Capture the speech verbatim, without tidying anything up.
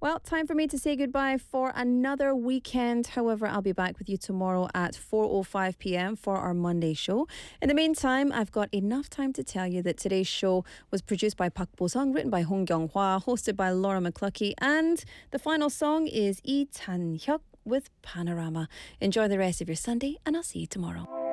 Well, time for me to say goodbye for another weekend. However, I'll be back with you tomorrow at four oh five p.m. for our Monday show. In the meantime, I've got enough time to tell you that today's show was produced by Park Bo-sung, written by Hong Kyung-hwa, hosted by Laura McCluskey, and the final song is Lee Chan-hyuk with Panorama. Enjoy the rest of your Sunday, and I'll see you tomorrow.